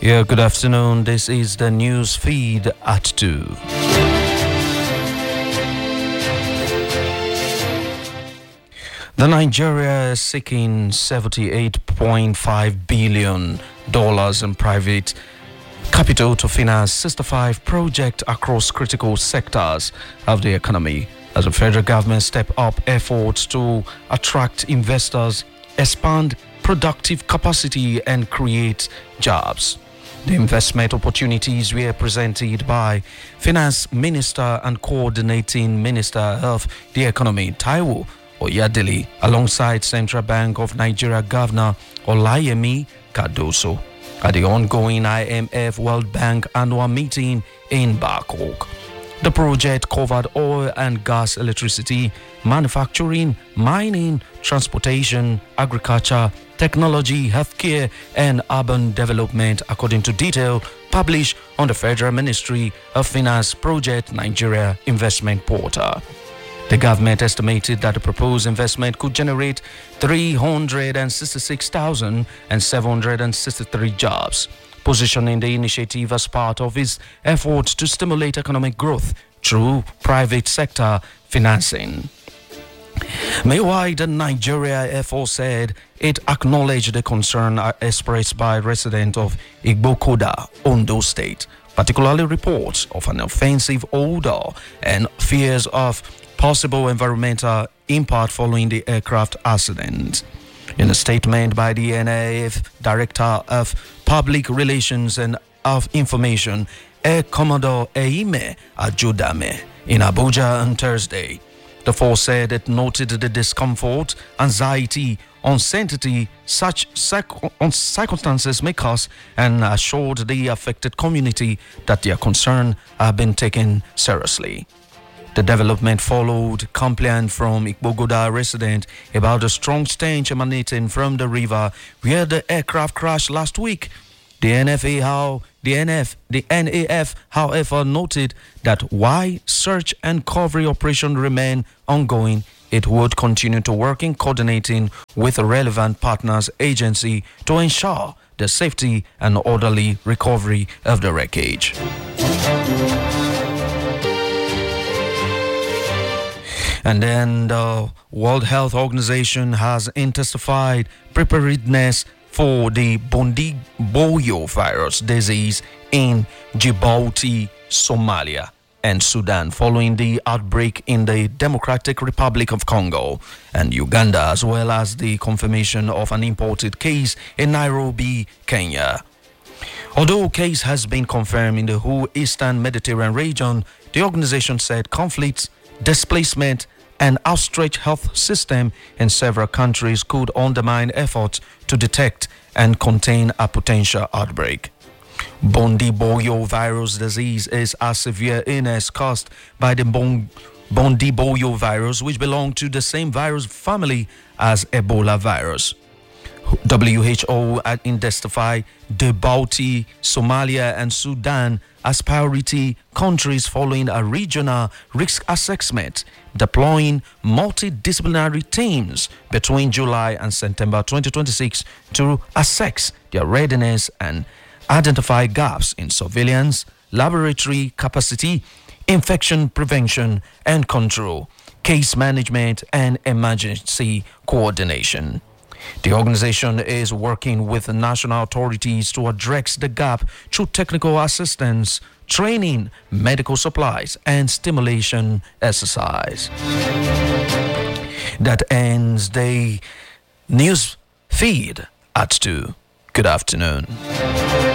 Yeah, good afternoon. This is the news feed at 2. The Nigeria is seeking $78.5 billion in private capital to finance 65 projects across critical sectors of the economy as the federal government step up efforts to attract investors, expand productive capacity and create jobs. The investment opportunities were presented by Finance Minister and Coordinating Minister of the Economy, Taiwo Oyadele, alongside Central Bank of Nigeria Governor Olayemi Cardoso at the ongoing IMF World Bank annual meeting in Bangkok. The project covered oil and gas, electricity, manufacturing, mining, transportation, agriculture, technology, healthcare, and urban development, according to detail published on the Federal Ministry of Finance Project Nigeria Investment Portal. The government estimated that the proposed investment could generate 366,763 jobs, positioning the initiative as part of its efforts to stimulate economic growth through private sector financing. Meanwhile, the Nigeria Air Force said it acknowledged the concern expressed by residents of Igbokoda, Ondo State, particularly reports of an offensive odor and fears of possible environmental impact following the aircraft accident. In a statement by the NAF Director of Public Relations and of Information, Air Commodore Eime Ajodame, in Abuja on Thursday, the force said it noted the discomfort, anxiety, uncertainty such circumstances may cause and assured the affected community that their concerns have been taken seriously. The development followed complaint from Igbogoda resident about the strong stench emanating from the river where the aircraft crashed last week. The NAF, however, noted that while search and recovery operation remain ongoing, it would continue to work in coordinating with relevant partners agency to ensure the safety and orderly recovery of the wreckage. And then the World Health Organization has intensified preparedness for the Bundibugyo virus disease in Djibouti, Somalia, and Sudan following the outbreak in the Democratic Republic of Congo and Uganda, as well as the confirmation of an imported case in Nairobi, Kenya. Although a case has been confirmed in the whole Eastern Mediterranean region, the organization said conflicts, displacement, and outstretched health system in several countries could undermine efforts to detect and contain a potential outbreak. Bundibugyo virus disease is a severe illness caused by the Bundibugyo virus, which belongs to the same virus family as Ebola virus. WHO identified Djibouti, Somalia, and Sudan as priority countries following a regional risk assessment, deploying multidisciplinary teams between July and September 2026 to assess their readiness and identify gaps in surveillance, laboratory capacity, infection prevention and control, case management, and emergency coordination. The organization is working with the national authorities to address the gap through technical assistance, training, medical supplies, and stimulation exercise. That ends the news feed at 2. Good afternoon.